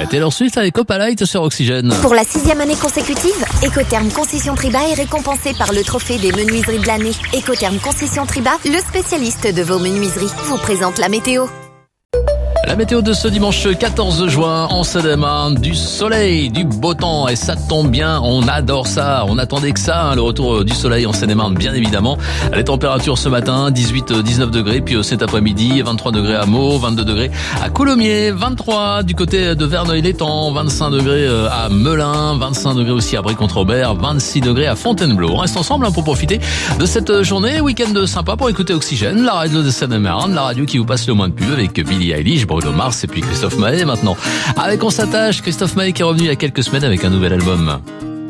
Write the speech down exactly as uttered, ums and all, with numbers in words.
Taylor Swift avec Opalite sur Oxygène. Pour la sixième année consécutive, Ecotherm Concession Triba est récompensé par le trophée des menuiseries de l'année. Ecotherm Concession Triba, le spécialiste de vos menuiseries, vous présente la météo. La météo de ce dimanche quatorze juin en Seine-et-Marne, du soleil, du beau temps et ça tombe bien, on adore ça, on attendait que ça, hein, le retour du soleil en Seine-et-Marne bien évidemment. Les températures ce matin, dix-huit à dix-neuf degrés, puis cet après-midi, vingt-trois degrés à Meaux, vingt-deux degrés à Coulommiers, vingt-trois du côté de Verneuil-l'Étang, vingt-cinq degrés à Melun, vingt-cinq degrés aussi à Brie-contre-Robert, vingt-six degrés à Fontainebleau. On reste ensemble hein, pour profiter de cette journée, week-end sympa pour écouter Oxygène, la radio de Seine-et-Marne, la radio qui vous passe le moins de pub avec Billie Eilish, Bruno Mars et puis Christophe Maé maintenant. Avec On s'attache, Christophe Maé qui est revenu il y a quelques semaines avec un nouvel album.